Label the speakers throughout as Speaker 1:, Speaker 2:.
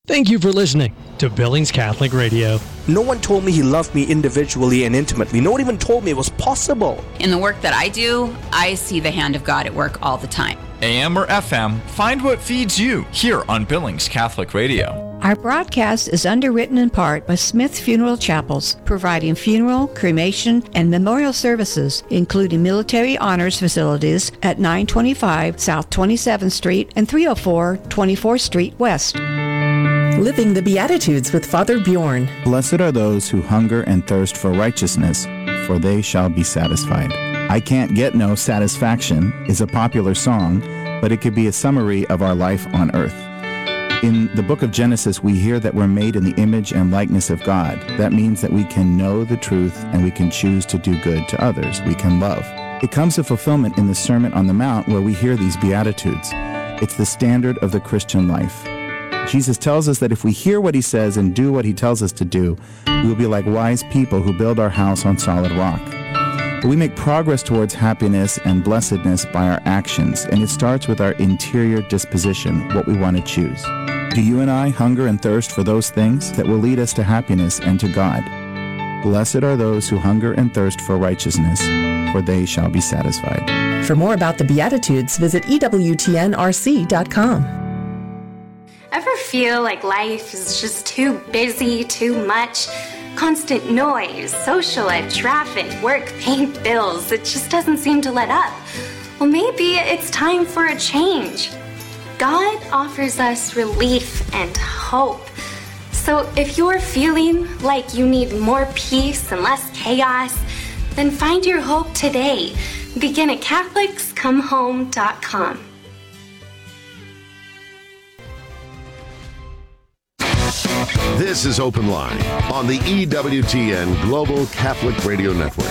Speaker 1: Thank you for listening to Billings Catholic Radio.
Speaker 2: No one told me he loved me individually and intimately. No one even told me it was possible.
Speaker 3: In the work that I do, I see the hand of God at work all the time.
Speaker 4: AM or FM, find what feeds you here on Billings Catholic Radio.
Speaker 5: Our broadcast is underwritten in part by Smith Funeral Chapels, providing funeral, cremation, and memorial services, including military honors facilities at 925 South 27th Street and 304 24th Street West.
Speaker 6: Living the Beatitudes with Father Bjorn.
Speaker 7: Blessed are those who hunger and thirst for righteousness, for they shall be satisfied. I Can't Get No Satisfaction is a popular song, but it could be a summary of our life on earth. In the book of Genesis, we hear that we're made in the image and likeness of God. That means that we can know the truth and we can choose to do good to others. We can love. It comes to fulfillment in the Sermon on the Mount where we hear these Beatitudes. It's the standard of the Christian life. Jesus tells us that if we hear what he says and do what he tells us to do, we will be like wise people who build our house on solid rock. But we make progress towards happiness and blessedness by our actions, and it starts with our interior disposition, what we want to choose. Do you and I hunger and thirst for those things that will lead us to happiness and to God? Blessed are those who hunger and thirst for righteousness, for they shall be satisfied.
Speaker 6: For more about the Beatitudes, visit EWTNRC.com.
Speaker 8: Ever feel like life is just too busy, too much? Constant noise, social life, traffic, work, paying bills. It just doesn't seem to let up. Well, maybe it's time for a change. God offers us relief and hope. So if you're feeling like you need more peace and less chaos, then find your hope today. Begin at CatholicsComeHome.com.
Speaker 9: This is Open Line on the EWTN Global Catholic Radio Network.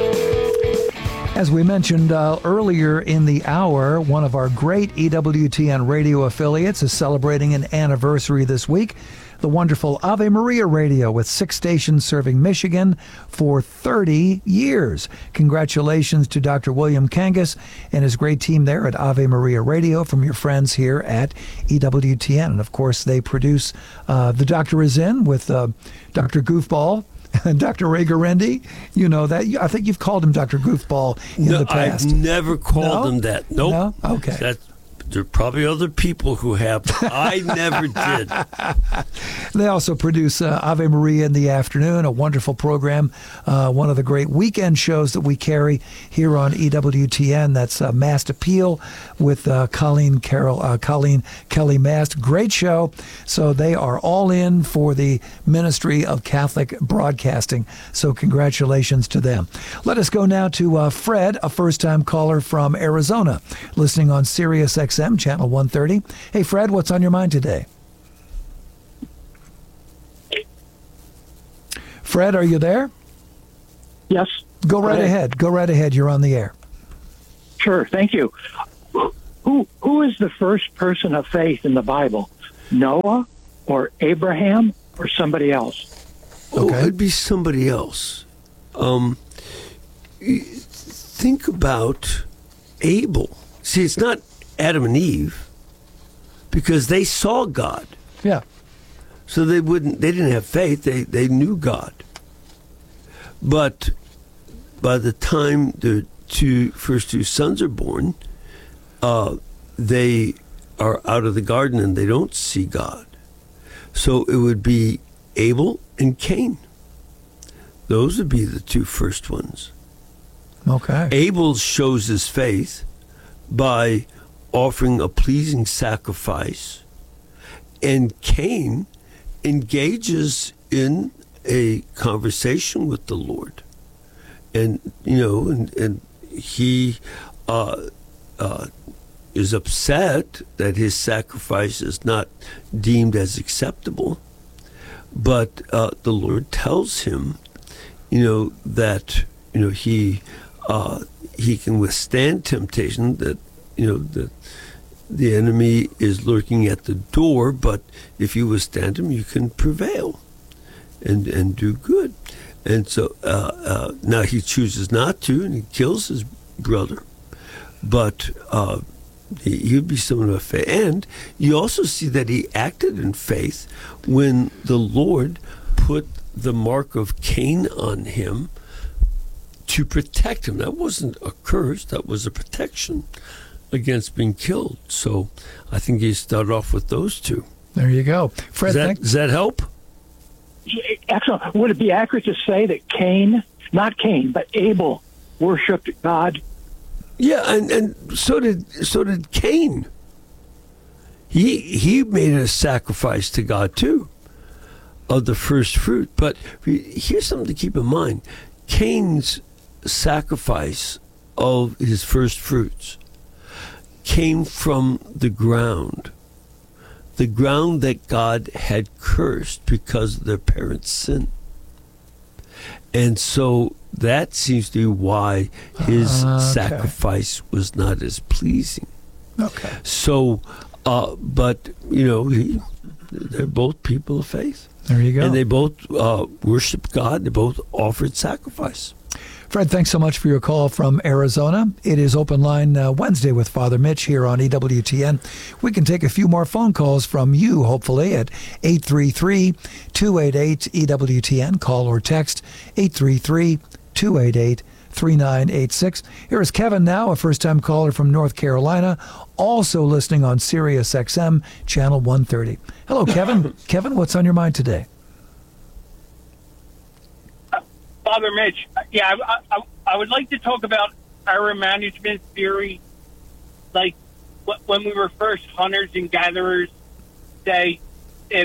Speaker 10: As we mentioned earlier in the hour, one of our great EWTN radio affiliates is celebrating an anniversary this week. The wonderful Ave Maria Radio with 6 stations serving Michigan for 30 years. Congratulations to Dr. William Kangas and his great team there at Ave Maria Radio from your friends here at EWTN. And of course, they produce The Doctor Is In with Dr. Goofball. Dr. Ray Garendi, you know that. I think you've called him Dr. Goofball in the past.
Speaker 11: I've never called him that. Nope.
Speaker 10: No? Okay.
Speaker 11: There are probably other people who have. I never did.
Speaker 10: They also produce Ave Maria in the Afternoon, a wonderful program, one of the great weekend shows that we carry here on EWTN. That's Mast Appeal with Colleen Kelly Mast. Great show. So they are all in for the Ministry of Catholic Broadcasting. So congratulations to them. Let us go now to Fred, a first-time caller from Arizona, listening on Sirius XM. Channel 130. Hey, Fred, what's on your mind today? Fred, are you there?
Speaker 12: Yes.
Speaker 10: Go right ahead. Go right ahead. You're on the air.
Speaker 12: Sure. Thank you. Who is the first person of faith in the Bible? Noah or Abraham or somebody else?
Speaker 11: Okay. It'd be somebody else. Think about Abel. See, it's not Adam and Eve, because they saw God.
Speaker 10: Yeah.
Speaker 11: So they didn't have faith, they knew God. But by the time the first two sons are born, they are out of the garden and they don't see God. So it would be Abel and Cain. Those would be the two first ones.
Speaker 10: Okay.
Speaker 11: Abel shows his faith by offering a pleasing sacrifice, and Cain engages in a conversation with the Lord, and he is upset that his sacrifice is not deemed as acceptable, but the Lord tells him, that he can withstand temptation, that the enemy is lurking at the door, but if you withstand him, you can prevail and do good. And so now he chooses not to, and he kills his brother. But He would be someone of faith. And you also see that he acted in faith when the Lord put the mark of Cain on him to protect him. That wasn't a curse, that was a protection against being killed. So I think you start off with those two.
Speaker 10: There you go. Fred,
Speaker 11: does that help?
Speaker 12: Excellent. Would it be accurate to say that not Cain, but Abel worshipped God?
Speaker 11: Yeah, and so did Cain. He made a sacrifice to God too of the first fruit. But here's something to keep in mind. Cain's sacrifice of his first fruits came from the ground that God had cursed because of their parents' sin. And so that seems to be why his sacrifice was not as pleasing.
Speaker 10: Okay.
Speaker 11: So, but, they're both people of faith.
Speaker 10: There you go.
Speaker 11: And they both worshiped God. They both offered sacrifice.
Speaker 10: Fred, thanks so much for your call from Arizona. It is Open Line Wednesday with Father Mitch here on EWTN. We can take a few more phone calls from you, hopefully, at 833-288-EWTN. Call or text 833-288-3986. Here is Kevin now, a first-time caller from North Carolina, also listening on Sirius XM, Channel 130. Hello, Kevin. Kevin, what's on your mind today?
Speaker 13: Father Mitch, yeah, I would like to talk about error management theory. Like, when we were first hunters and gatherers, say, if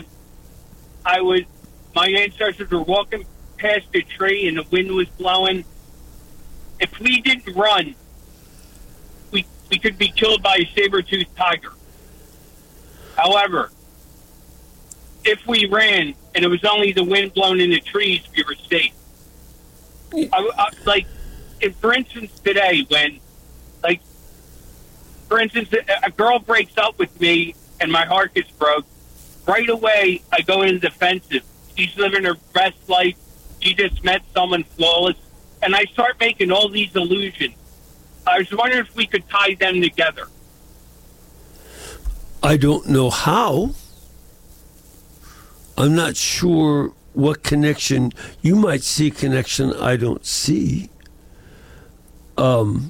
Speaker 13: my ancestors were walking past a tree and the wind was blowing, if we didn't run, we could be killed by a saber-toothed tiger. However, if we ran and it was only the wind blowing in the trees, we were safe. For instance, today, when, for instance, a girl breaks up with me and my heart gets broke, right away I go into defensive. She's living her best life. She just met someone flawless. And I start making all these illusions. I was wondering if we could tie them together.
Speaker 11: I don't know how. I'm not sure what connection. You might see a connection I don't see. I'm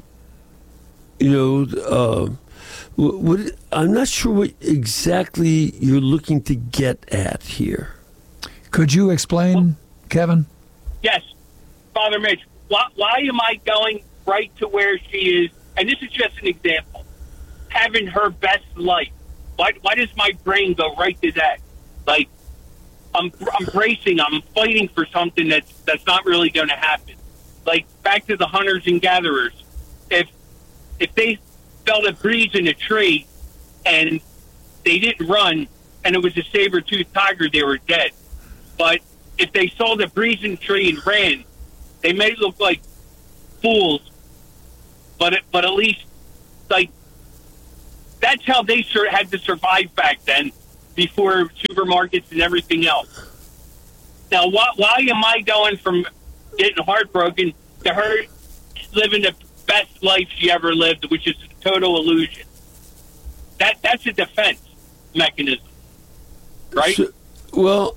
Speaker 11: not sure what exactly you're looking to get at here.
Speaker 10: Could you explain, Kevin?
Speaker 13: Yes, Father Mitch. Why am I going right to where she is? And this is just an example. Having her best life. Why does my brain go right to that? Like, I'm bracing. I'm fighting for something that's not really going to happen. Like, back to the hunters and gatherers. If they felt a breeze in a tree and they didn't run and it was a saber-toothed tiger, they were dead. But if they saw the breeze in the tree and ran, they may look like fools, but at least, like, that's how they had to survive back then, before supermarkets and everything else. Now, why am I going from getting heartbroken to her living the best life she ever lived, which is a total illusion? That's a defense mechanism, right?
Speaker 11: Go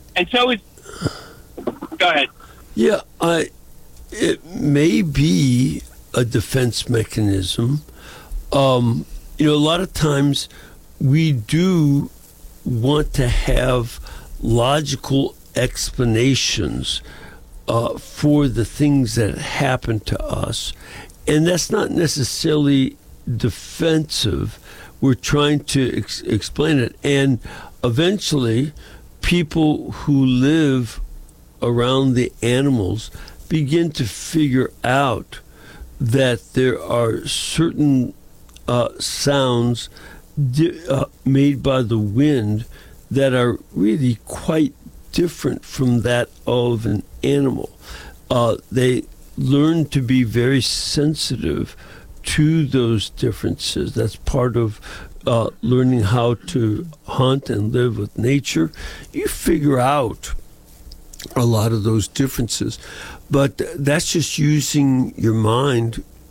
Speaker 13: ahead.
Speaker 11: Yeah, it may be a defense mechanism. A lot of times we do want to have logical explanations for the things that happen to us, and that's not necessarily defensive. We're trying to explain it, and eventually people who live around the animals begin to figure out that there are certain sounds made by the wind that are really quite different from that of an animal. They learn to be very sensitive to those differences. That's part of learning how to hunt and live with nature. You figure out a lot of those differences, but that's just using your mind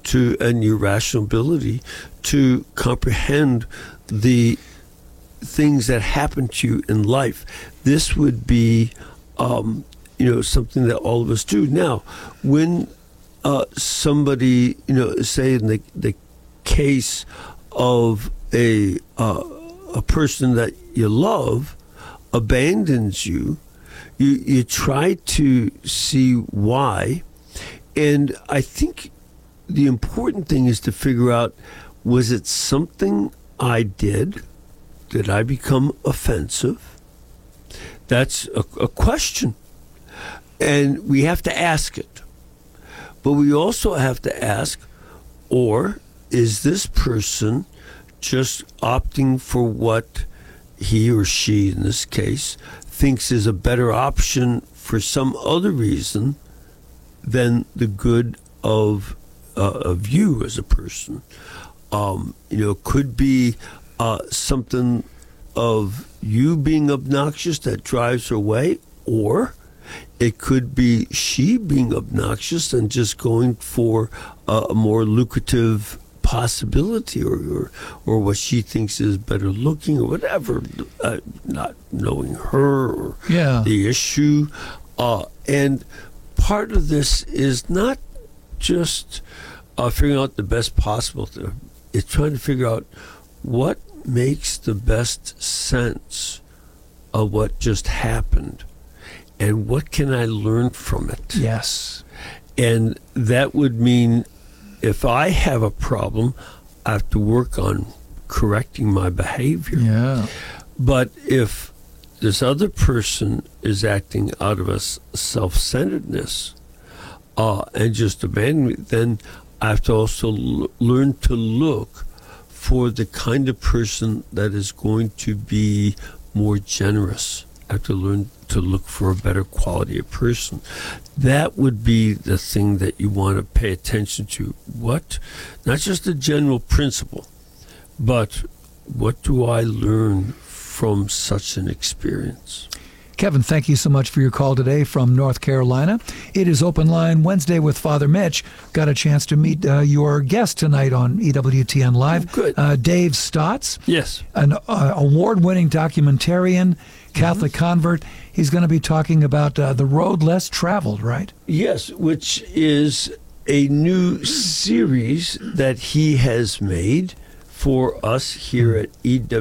Speaker 11: and your rational ability to comprehend the things that happen to you in life. This would be, something that all of us do. Now, when somebody, say in the case of a person that you love abandons you, you try to see why. And I think the important thing is to figure out, was it something I did? Did I become offensive? That's a question. And we have to ask it. But we also have to ask, or is this person just opting for what he or she, in this case, thinks is a better option for some other reason than the good of you as a person? Could be something of you being obnoxious that drives her away, or it could be she being obnoxious and just going for a more lucrative possibility, or what she thinks is better looking, or whatever, not knowing her or the issue. And part of this is not just figuring out the best possible thing. It's trying to figure out what makes the best sense of what just happened, and what can I learn from it?
Speaker 10: Yes.
Speaker 11: And that would mean if I have a problem, I have to work on correcting my behavior.
Speaker 10: Yeah.
Speaker 11: But if this other person is acting out of a self-centeredness and just abandon me, then I have to also learn to look for the kind of person that is going to be more generous. I have to learn to look for a better quality of person. That would be the thing that you want to pay attention to. What, not just a general principle, but what do I learn from such an experience?
Speaker 10: Kevin, thank you so much for your call today from North Carolina. It is Open Line Wednesday with Father Mitch. Got a chance to meet your guest tonight on EWTN Live.
Speaker 11: Good.
Speaker 10: Dave Stotts.
Speaker 11: Yes.
Speaker 10: An award-winning documentarian, Catholic convert. He's going to be talking about The Road Less Traveled, right?
Speaker 11: Yes, which is a new series that he has made for us here at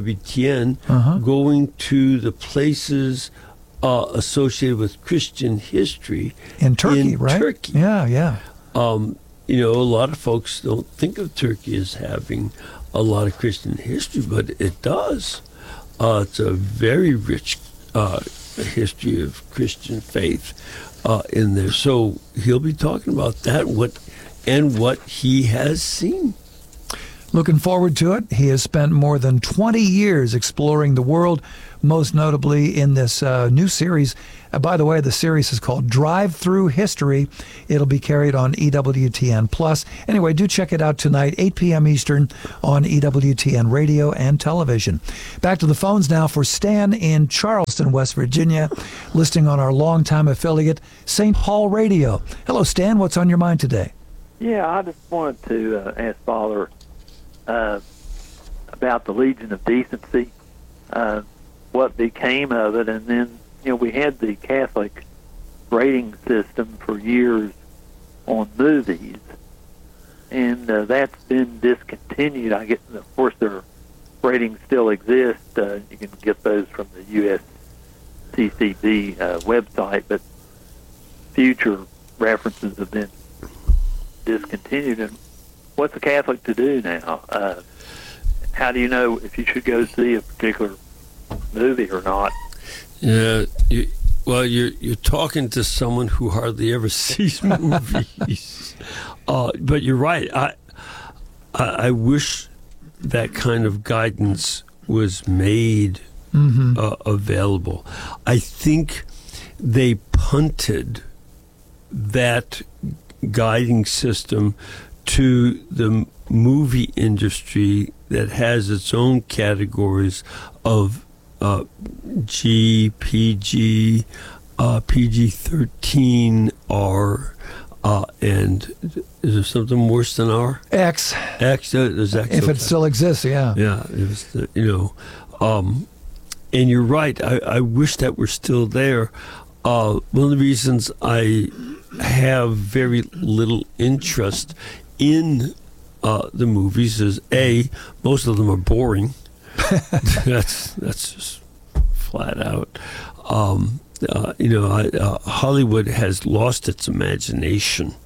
Speaker 11: EWTN, going to the places associated with Christian history
Speaker 10: in Turkey, right?
Speaker 11: Turkey.
Speaker 10: Yeah.
Speaker 11: A lot of folks don't think of Turkey as having a lot of Christian history, but it does. It's a very rich history of Christian faith in there. So he'll be talking about that, what he has seen.
Speaker 10: Looking forward to it. He has spent more than 20 years exploring the world, most notably in this new series. By the way, the series is called Drive Through History. It'll be carried on EWTN+. Anyway, do check it out tonight, 8 p.m. Eastern on EWTN Radio and Television. Back to the phones now for Stan in Charleston, West Virginia, listing on our longtime affiliate, St. Paul Radio. Hello, Stan. What's on your mind today?
Speaker 14: Yeah, I just wanted to ask Father about the Legion of Decency, what became of it, and then, we had the Catholic rating system for years on movies, and that's been discontinued. I guess, of course, their ratings still exist. You can get those from the USCCB website, but future references have been discontinued. And what's a Catholic to do now? How do you know if you should go see a particular movie or not?
Speaker 11: Yeah, you're talking to someone who hardly ever sees movies. But you're right. I wish that kind of guidance was made available. I think they punted that guiding system to the movie industry that has its own categories of G, PG, PG-13, R, And is there something worse than R?
Speaker 10: X.
Speaker 11: X. There's X.
Speaker 10: If it still exists, yeah.
Speaker 11: Yeah. It was, and you're right. I wish that were still there. One of the reasons I have very little interest in the movies is most of them are boring. that's just flat out. Hollywood has lost its imagination,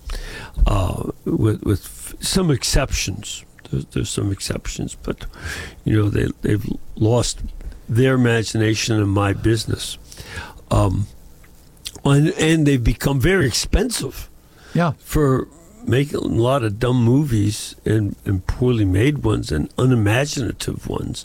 Speaker 11: with some exceptions. There's some exceptions, but they've lost their imagination in my business, and they've become very expensive.
Speaker 10: Yeah,
Speaker 11: for making a lot of dumb movies and poorly made ones and unimaginative ones.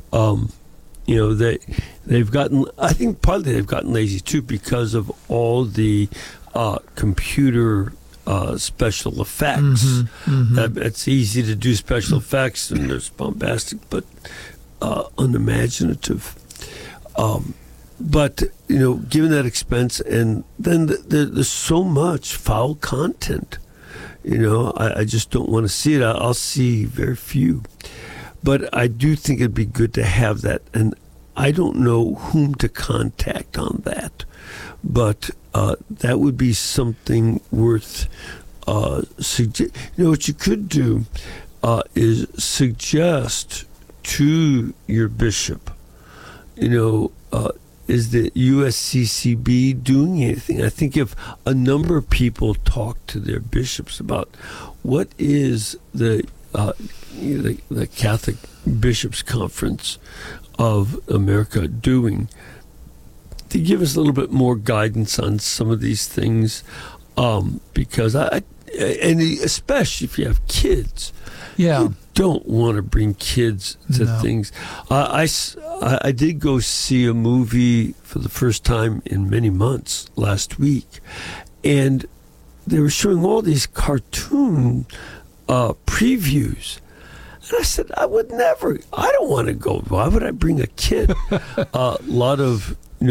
Speaker 11: They've gotten, I think partly they've gotten lazy too because of all the computer special effects. It's easy to do special effects and there's bombastic but unimaginative. But given that expense, and then there's so much foul content, I just don't want to see it. I'll see very few. But I do think it'd be good to have that, and I don't know whom to contact on that. But that would be something worth what you could do is suggest to your bishop, is the USCCB doing anything? I think if a number of people talk to their bishops about what is the Catholic Bishops' Conference of America doing to give us a little bit more guidance on some of these things, because and especially if you have kids, you don't want to bring kids to things. I did go see a movie for the first time in many months last week, and they were showing all these cartoon previews. And I said, I don't want to go. Why would I bring a kid? A lot of,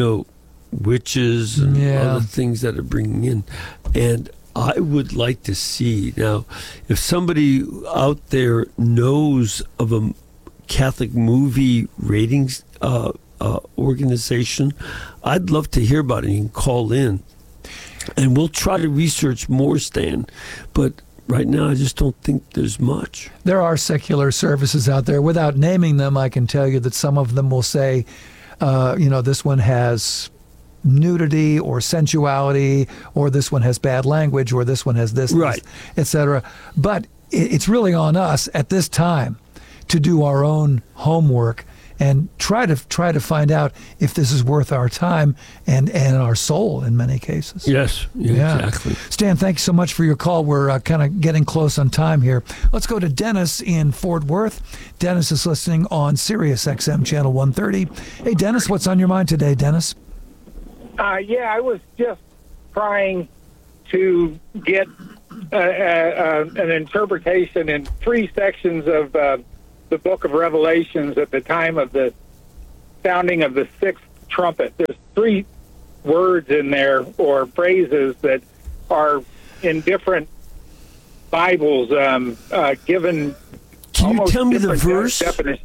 Speaker 11: witches and other things that are bringing in. And I would like to see. Now, if somebody out there knows of a Catholic movie ratings organization, I'd love to hear about it. You can call in. And we'll try to research more, Stan. But right now, I just don't think there's much.
Speaker 10: There are secular services out there. Without naming them, I can tell you that some of them will say, this one has nudity or sensuality, or this one has bad language, or this one has this, etc. But it's really on us at this time to do our own homework and try to find out if this is worth our time and our soul in many cases.
Speaker 11: Yes, exactly.
Speaker 10: Stan, thanks so much for your call. We're kind of getting close on time here. Let's go to Dennis in Fort Worth. Dennis is listening on Sirius XM Channel 130. Hey, Dennis, what's on your mind today, Dennis?
Speaker 12: I was just trying to get an interpretation in 3 sections of the book of Revelations at the time of the sounding of the 6th trumpet. There's 3 words in there or phrases that are in different Bibles given.
Speaker 11: Can you tell me the verse?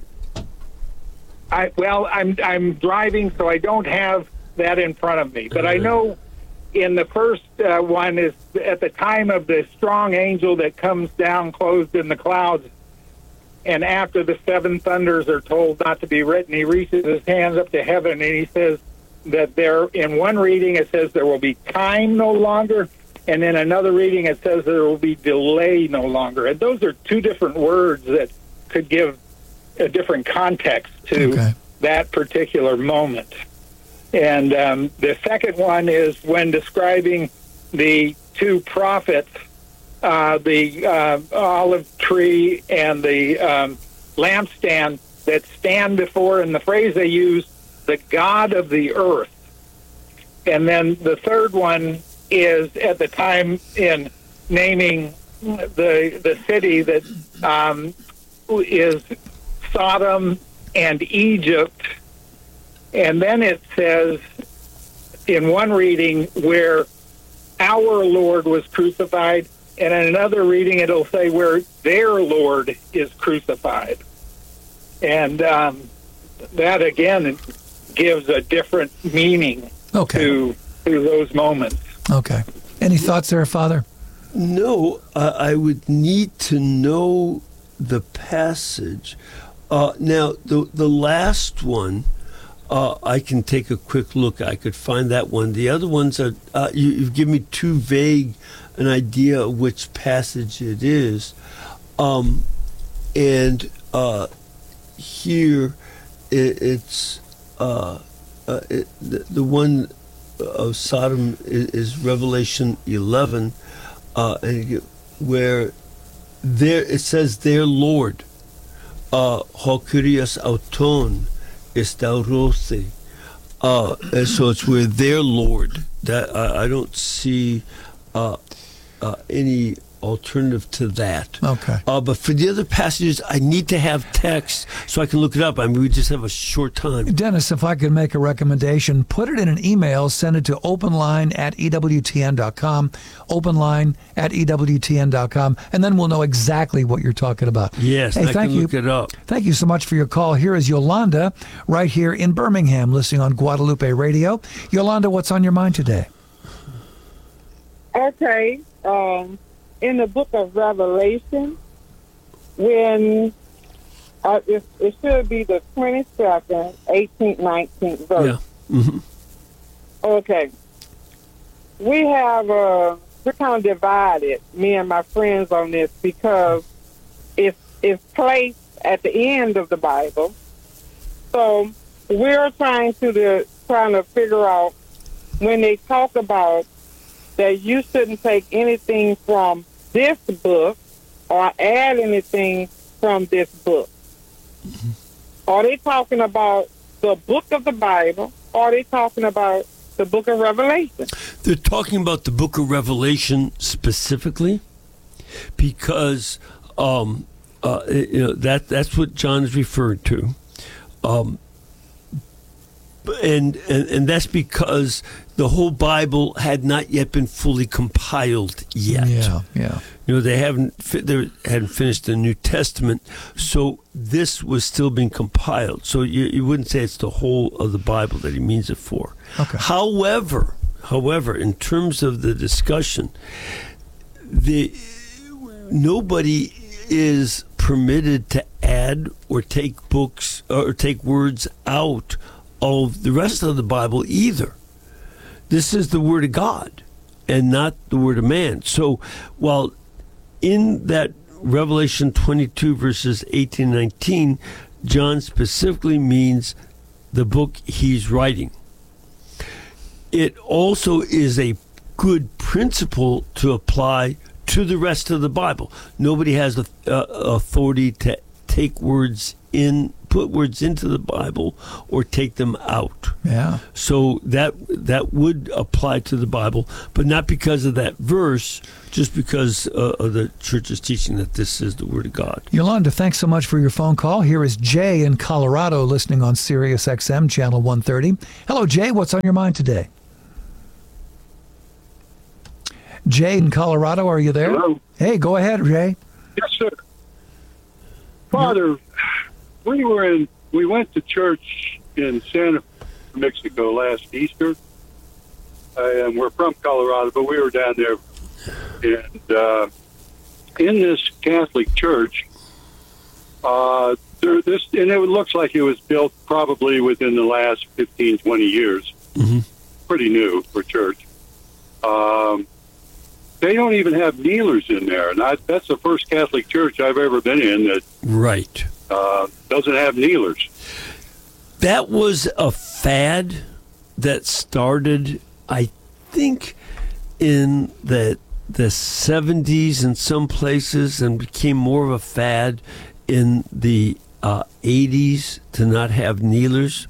Speaker 12: I'm driving, so I don't have that in front of me. But I know in the first one is at the time of the strong angel that comes down clothed in the clouds, and after the 7 thunders are told not to be written, he reaches his hands up to heaven and he says that there, in one reading it says there will be time no longer, and in another reading it says there will be delay no longer. And those are 2 different words that could give a different context to that particular moment. And the second one is when describing the 2 prophets, the olive tree and the lampstand that stand before, in the phrase they use, the God of the earth. And then the third one is at the time in naming the city that is Sodom and Egypt. And then it says in one reading where our Lord was crucified, and in another reading it'll say where their Lord is crucified. And that, again, gives a different meaning to those moments.
Speaker 10: Okay. Any thoughts there, Father?
Speaker 11: No, I would need to know the passage. Now, the last one, I can take a quick look. I could find that one. The other ones are, you've given me too vague an idea of which passage it is. Here, it's the one of Sodom is Revelation 11, where there it says their Lord, Hokurias auton estaurose. And so it's where their Lord. That I don't see any alternative to that.
Speaker 10: Okay.
Speaker 11: But for the other passages, I need to have text so I can look it up. I mean, we just have a short time.
Speaker 10: Dennis, if I could make a recommendation, put it in an email, send it to openline@ewtn.com, openline@ewtn.com, and then we'll know exactly what you're talking about.
Speaker 11: Yes,
Speaker 10: hey,
Speaker 11: I can look it up.
Speaker 10: Thank you so much for your call. Here is Yolanda right here in Birmingham, listening on Guadalupe Radio. Yolanda, what's on your mind today?
Speaker 15: Okay. In the book of Revelation, when it should be the 22nd, 18th, 19th verse.
Speaker 11: Yeah. Mm-hmm.
Speaker 15: Okay. We're kind of divided, me and my friends, on this because it's placed at the end of the Bible. So we're trying to figure out when they talk about that you shouldn't take anything from this book or add anything from this book.
Speaker 11: Mm-hmm.
Speaker 15: Are they talking about the book of the Bible, or are they talking about the book of Revelation?
Speaker 11: They're talking about the book of Revelation specifically because that's what John is referring to. And that's because the whole Bible had not yet been fully compiled yet.
Speaker 10: Yeah.
Speaker 11: They hadn't finished the New Testament, so this was still being compiled. So you wouldn't say it's the whole of the Bible that he means it for.
Speaker 10: Okay.
Speaker 11: However, in terms of the discussion, nobody is permitted to add or take books or take words out of the rest of the Bible either. This is the Word of God and not the Word of man. So while in that Revelation 22 verses 18 and 19, John specifically means the book he's writing, it also is a good principle to apply to the rest of the Bible. Nobody has authority to take words in, put words into the Bible or take them out.
Speaker 10: Yeah.
Speaker 11: So that would apply to the Bible, but not because of that verse, just because of the church's teaching that this is the Word of God.
Speaker 10: Yolanda, thanks so much for your phone call. Here is Jay in Colorado listening on Sirius XM channel 130. Hello, Jay. What's on your mind today? Jay in Colorado, are you there?
Speaker 16: Hello.
Speaker 10: Hey, go ahead, Jay.
Speaker 16: Yes, sir. Father, we went to church in Santa Mexico last Easter, and we're from Colorado, but we were down there, and in this Catholic church, and it looks like it was built probably within the last 15, 20 years.
Speaker 11: Mm-hmm.
Speaker 16: Pretty new for church. They don't even have kneelers in there, and that's the first Catholic church I've ever been in that doesn't have kneelers.
Speaker 11: That was a fad that started, I think, in the 70s in some places and became more of a fad in the 80s to not have kneelers.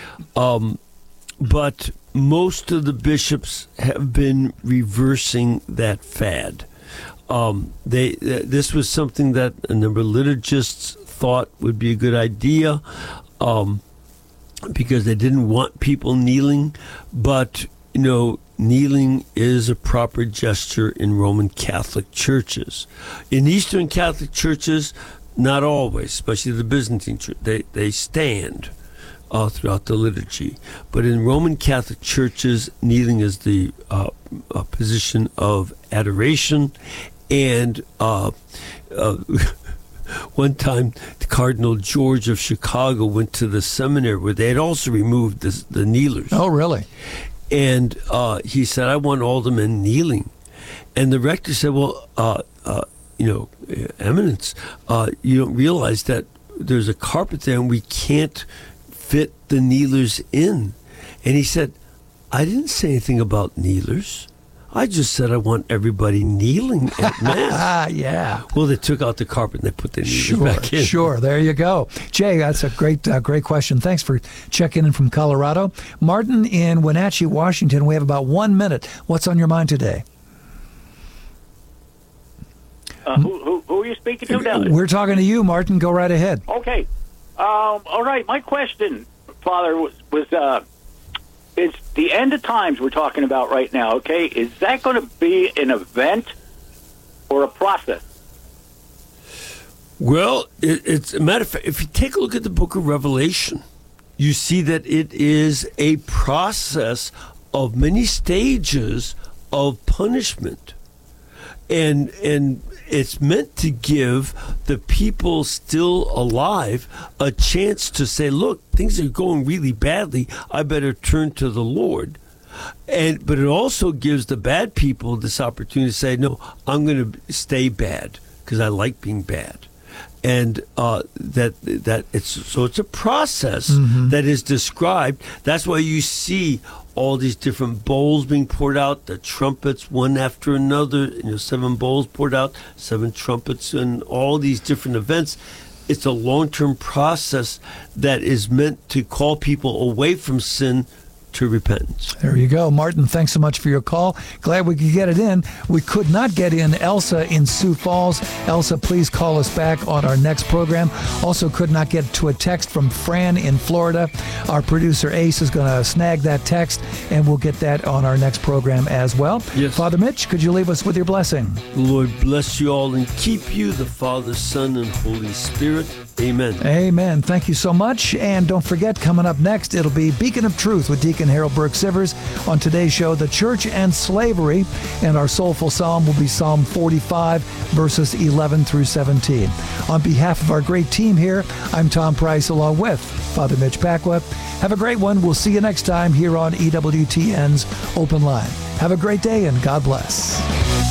Speaker 11: But most of the bishops have been reversing that fad. This was something that a number of liturgists thought would be a good idea because they didn't want people kneeling. But, kneeling is a proper gesture in Roman Catholic churches. In Eastern Catholic churches, not always, especially the Byzantine church, they stand throughout the liturgy. But in Roman Catholic churches, kneeling is the position of adoration. And one time, Cardinal George of Chicago went to the seminary where they had also removed the kneelers.
Speaker 10: Oh, really?
Speaker 11: And he said, I want all the men kneeling. And the rector said, well, Eminence, you don't realize that there's a carpet there and we can't fit the kneelers in. And he said, I didn't say anything about kneelers. I just said I want everybody kneeling at Mass.
Speaker 10: Yeah.
Speaker 11: Well, they took out the carpet and they put the kneelers back in.
Speaker 10: Sure. There you go. Jay, that's a great question. Thanks for checking in from Colorado. Martin in Wenatchee, Washington. We have about 1 minute. What's on your mind today?
Speaker 17: Who are you speaking to now?
Speaker 10: We're talking to you, Martin. Go right ahead.
Speaker 17: Okay. All right. My question, Father, was it's the end of times we're talking about right now, okay? Is that going to be an event or a process?
Speaker 11: Well, it's a matter of fact, if you take a look at the book of Revelation, you see that it is a process of many stages of punishment. And it's meant to give the people still alive a chance to say, look, things are going really badly. I better turn to the Lord. But it also gives the bad people this opportunity to say, no, I'm going to stay bad because I like being bad. And it's a process that is described. That's why you see all these different bowls being poured out, the trumpets one after another, 7 bowls poured out, 7 trumpets, and all these different events. It's a long-term process that is meant to call people away from sin to repentance.
Speaker 10: There you go. Martin, thanks so much for your call. Glad we could get it in. We could not get in Elsa in Sioux Falls. Elsa, please call us back on our next program. Also could not get to a text from Fran in Florida. Our producer Ace is going to snag that text, and we'll get that on our next program as well.
Speaker 11: Yes.
Speaker 10: Father Mitch, could you leave us with your blessing?
Speaker 11: The Lord bless you all and keep you, the Father, Son, and Holy Spirit. Amen.
Speaker 10: Amen. Thank you so much. And don't forget, coming up next, it'll be Beacon of Truth with Deacon Harold Burke-Sivers. On today's show, the church and slavery. And our soulful psalm will be Psalm 45, verses 11 through 17. On behalf of our great team here, I'm Tom Price along with Father Mitch Pacwa. Have a great one. We'll see you next time here on EWTN's Open Line. Have a great day and God bless.